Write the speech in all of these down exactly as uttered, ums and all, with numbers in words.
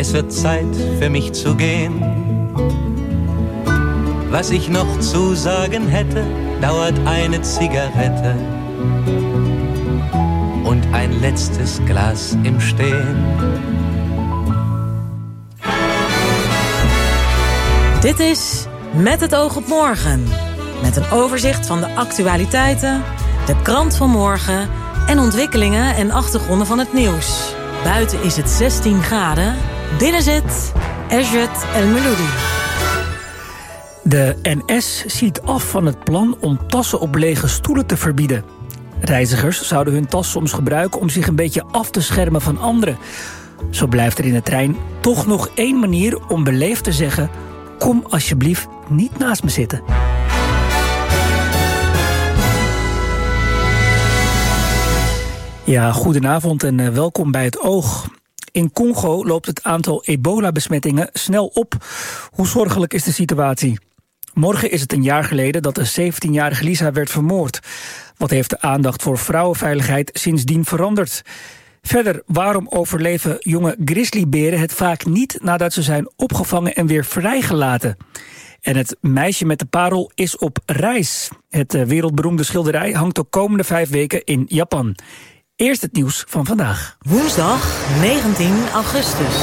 Es wird Zeit für mich zu gehen. Was ich noch zu sagen hätte, dauert eine Zigarette und ein letztes Glas im Stehen. Dit is Met het oog op morgen. Met een overzicht van de actualiteiten, de krant van morgen en ontwikkelingen en achtergronden van het nieuws. Buiten is het zestien graden. Binnen zit Esjet El Meloudi. De N S ziet af van het plan om tassen op lege stoelen te verbieden. Reizigers zouden hun tas soms gebruiken om zich een beetje af te schermen van anderen. Zo blijft er in de trein toch nog één manier om beleefd te zeggen: kom alsjeblieft niet naast me zitten. Ja, goedenavond en welkom bij het Oog. In Congo loopt het aantal ebola-besmettingen snel op. Hoe zorgelijk is de situatie? Morgen is het een jaar geleden dat de zeventienjarige Lisa werd vermoord. Wat heeft de aandacht voor vrouwenveiligheid sindsdien veranderd? Verder, waarom overleven jonge grizzlyberen het vaak niet nadat ze zijn opgevangen en weer vrijgelaten? En het meisje met de parel is op reis. Het wereldberoemde schilderij hangt de komende vijf weken in Japan. Eerst het nieuws van vandaag. Woensdag negentien augustus.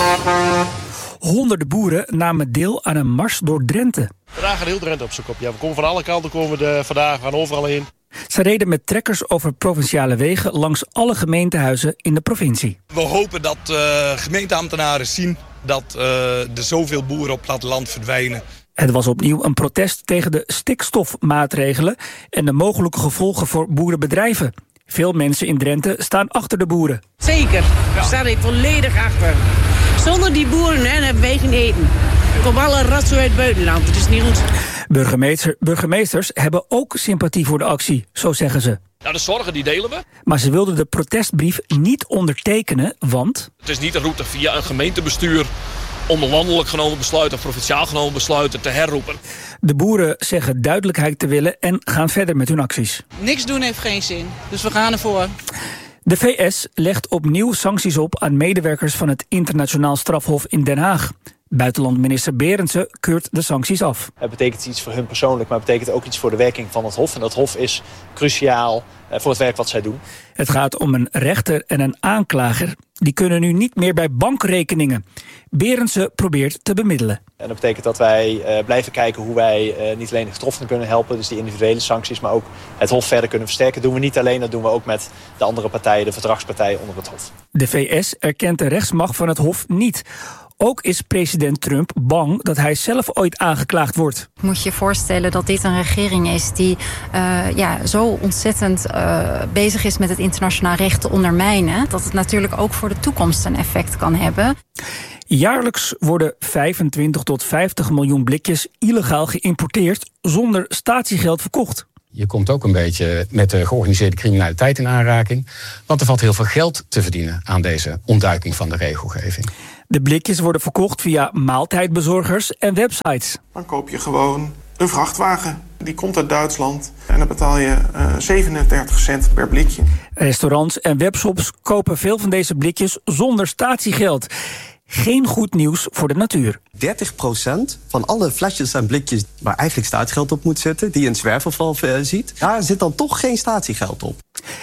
Honderden boeren namen deel aan een mars door Drenthe. Vandaag gaat heel Drenthe op zijn kop. Ja, we komen van alle kanten komen we de, vandaag, we gaan overal heen. Ze reden met trekkers over provinciale wegen langs alle gemeentehuizen in de provincie. We hopen dat uh, gemeenteambtenaren zien dat uh, er zoveel boeren op platteland verdwijnen. Het was opnieuw een protest tegen de stikstofmaatregelen en de mogelijke gevolgen voor boerenbedrijven. Veel mensen in Drenthe staan achter de boeren. Zeker, daar sta ik volledig achter. Zonder die boeren hè, hebben wij geen eten. Er komen alle ratzooi uit het buitenland, het is niet goed. Burgemeester, burgemeesters hebben ook sympathie voor de actie, zo zeggen ze. Nou, de zorgen die delen we. Maar ze wilden de protestbrief niet ondertekenen, want... Het is niet een route via een gemeentebestuur om landelijk genomen besluiten of provinciaal genomen besluiten te herroepen. De boeren zeggen duidelijkheid te willen en gaan verder met hun acties. Niks doen heeft geen zin, dus we gaan ervoor. De V S legt opnieuw sancties op aan medewerkers van het Internationaal Strafhof in Den Haag. Buitenlandminister Berendsen keurt de sancties af. Het betekent iets voor hun persoonlijk, maar het betekent ook iets voor de werking van het Hof. En dat Hof is cruciaal voor het werk wat zij doen. Het gaat om een rechter en een aanklager. Die kunnen nu niet meer bij bankrekeningen. Berendsen probeert te bemiddelen. En dat betekent dat wij uh, blijven kijken hoe wij uh, niet alleen de getroffenen kunnen helpen, dus die individuele sancties, maar ook het Hof verder kunnen versterken. Dat doen we niet alleen, dat doen we ook met de andere partijen, de verdragspartijen onder het Hof. De V S erkent de rechtsmacht van het Hof niet. Ook is president Trump bang dat hij zelf ooit aangeklaagd wordt. Moet je je voorstellen dat dit een regering is die uh, ja, zo ontzettend uh, bezig is met het internationaal recht te ondermijnen, dat het natuurlijk ook voor de toekomst een effect kan hebben. Jaarlijks worden vijfentwintig tot vijftig miljoen blikjes illegaal geïmporteerd zonder statiegeld verkocht. Je komt ook een beetje met de georganiseerde criminaliteit in aanraking, want er valt heel veel geld te verdienen aan deze ontduiking van de regelgeving. De blikjes worden verkocht via maaltijdbezorgers en websites. Dan koop je gewoon een vrachtwagen. Die komt uit Duitsland en dan betaal je uh, zevenendertig cent per blikje. Restaurants en webshops kopen veel van deze blikjes zonder statiegeld. Geen goed nieuws voor de natuur. dertig procent van alle flesjes en blikjes waar eigenlijk statiegeld op moet zitten, die je in zwerverval uh, ziet, daar zit dan toch geen statiegeld op.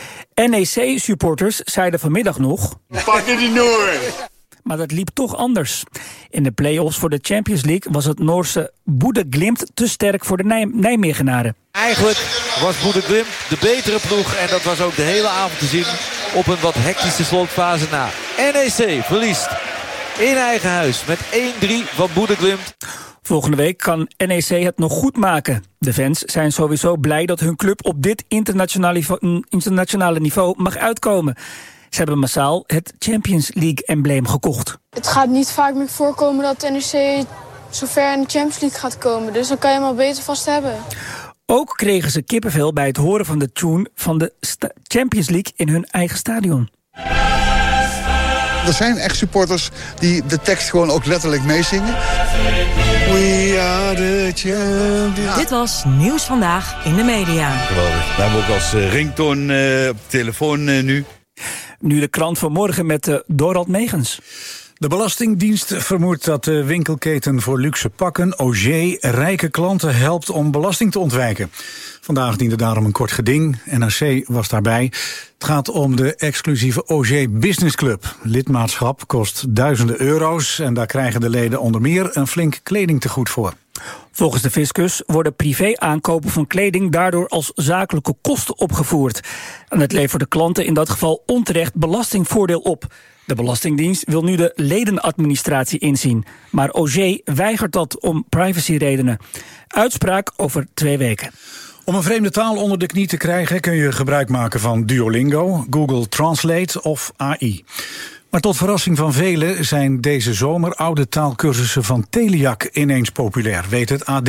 N E C-supporters zeiden vanmiddag nog: pakken die Noor! Maar dat liep toch anders. In de play-offs voor de Champions League was het Noorse Bodø/Glimt te sterk voor de Nij- Nijmegenaren. Eigenlijk was Bodø/Glimt de betere ploeg en dat was ook de hele avond te zien op een wat hectische slotfase na. N E C verliest in eigen huis met één drie van Bodø/Glimt. Volgende week kan N E C het nog goed maken. De fans zijn sowieso blij dat hun club op dit internationale niveau, internationale niveau mag uitkomen. Ze hebben massaal het Champions League-embleem gekocht. Het gaat niet vaak meer voorkomen dat N E C zo ver in de Champions League gaat komen. Dus dan kan je hem al beter vast hebben. Ook kregen ze kippenvel bij het horen van de tune van de Champions League in hun eigen stadion. Er zijn echt supporters die de tekst gewoon ook letterlijk meezingen. We are the champions. Dit was Nieuws Vandaag in de Media. Geweldig. We hebben ook als ringtoon uh, op de telefoon uh, nu. Nu de krant van morgen met uh, Dorald Megens. De Belastingdienst vermoedt dat de winkelketen voor luxe pakken, Auger, rijke klanten helpt om belasting te ontwijken. Vandaag diende daarom een kort geding. N R C was daarbij. Het gaat om de exclusieve Auger Business Club. Lidmaatschap kost duizenden euro's en daar krijgen de leden onder meer een flink kledingtegoed voor. Volgens de fiscus worden privé-aankopen van kleding daardoor als zakelijke kosten opgevoerd. En het levert de klanten in dat geval onterecht belastingvoordeel op. De Belastingdienst wil nu de ledenadministratie inzien. Maar Auger weigert dat om privacyredenen. Uitspraak over twee weken. Om een vreemde taal onder de knie te krijgen kun je gebruik maken van Duolingo, Google Translate of A I. Maar tot verrassing van velen zijn deze zomer oude taalkursussen van Teliac ineens populair, weet het A D.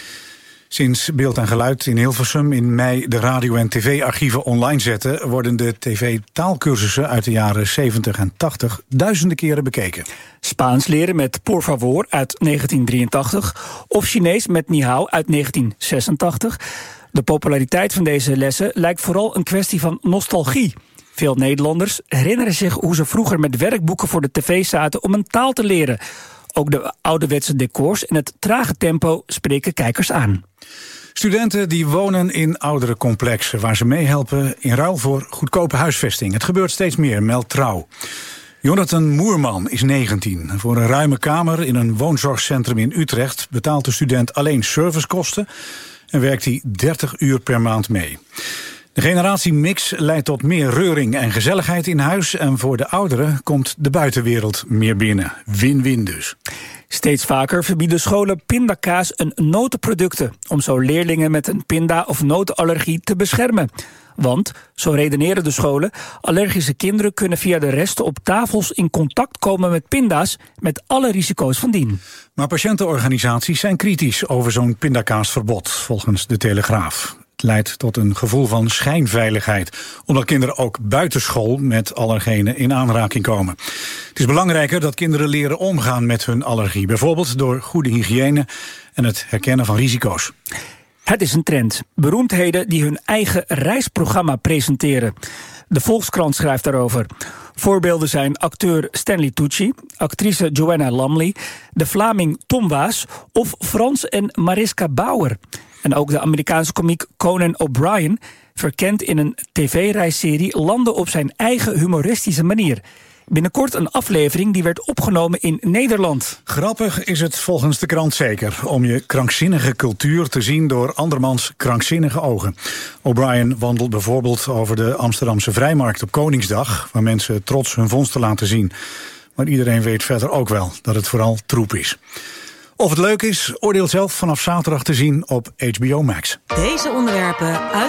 Sinds Beeld en Geluid in Hilversum in mei de radio- en tv-archieven online zetten, worden de tv-taalkursussen uit de jaren zeventig en tachtig duizenden keren bekeken. Spaans leren met Por favor uit negentien drieëntachtig of Chinees met Ni hao uit negentien zesentachtig. De populariteit van deze lessen lijkt vooral een kwestie van nostalgie. Veel Nederlanders herinneren zich hoe ze vroeger met werkboeken voor de tv zaten om een taal te leren. Ook de ouderwetse decors en het trage tempo spreken kijkers aan. Studenten die wonen in oudere complexen waar ze meehelpen in ruil voor goedkope huisvesting. Het gebeurt steeds meer, meldt Trouw. Jonathan Moerman is negentien. Voor een ruime kamer in een woonzorgcentrum in Utrecht betaalt de student alleen servicekosten en werkt hij dertig uur per maand mee. De generatiemix leidt tot meer reuring en gezelligheid in huis en voor de ouderen komt de buitenwereld meer binnen. Win-win dus. Steeds vaker verbieden scholen pindakaas en notenproducten om zo leerlingen met een pinda- of notenallergie te beschermen. Want, zo redeneren de scholen, allergische kinderen kunnen via de resten op tafels in contact komen met pinda's met alle risico's van dien. Maar patiëntenorganisaties zijn kritisch over zo'n pindakaasverbod, volgens de Telegraaf. Het leidt tot een gevoel van schijnveiligheid, omdat kinderen ook buitenschool met allergenen in aanraking komen. Het is belangrijker dat kinderen leren omgaan met hun allergie, bijvoorbeeld door goede hygiëne en het herkennen van risico's. Het is een trend. Beroemdheden die hun eigen reisprogramma presenteren. De Volkskrant schrijft daarover. Voorbeelden zijn acteur Stanley Tucci, actrice Joanna Lumley, de Vlaming Tom Waas of Frans en Mariska Bauer. En ook de Amerikaanse komiek Conan O'Brien verkent in een tv-reisserie landen op zijn eigen humoristische manier. Binnenkort een aflevering die werd opgenomen in Nederland. Grappig is het volgens de krant zeker om je krankzinnige cultuur te zien door andermans krankzinnige ogen. O'Brien wandelt bijvoorbeeld over de Amsterdamse Vrijmarkt op Koningsdag, waar mensen trots hun vondsten laten zien. Maar iedereen weet verder ook wel dat het vooral troep is. Of het leuk is, oordeel zelf vanaf zaterdag te zien op H B O Max. Deze onderwerpen uit